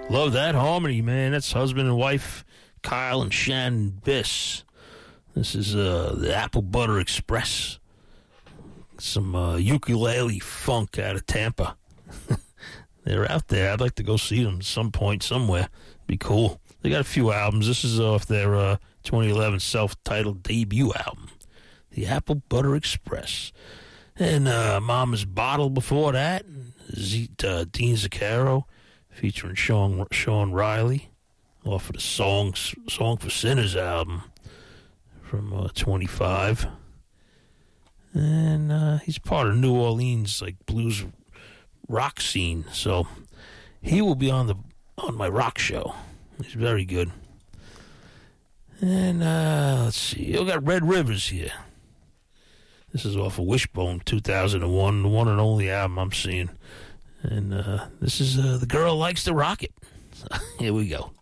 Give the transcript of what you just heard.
Love that harmony, man. That's husband and wife, Kyle and Shannon Biss. This is the Apple Butter Express. Some ukulele funk out of Tampa. They're out there. I'd like to go see them at some point, somewhere. Be cool. They got a few albums. This is off their 2011 self-titled debut album, The Apple Butter Express. And Mama's Bottle before that, Dean Zaccaro, featuring Sean Riley, off of the Song for Sinners album from 25. And he's part of New Orleans blues rock scene, so he will be on my rock show. He's very good. And let's see, you got Red Rivers here. This is off of Wishbone 2001, the one and only album I'm seeing. And this is The Girl Likes to Rock It. So, here we go.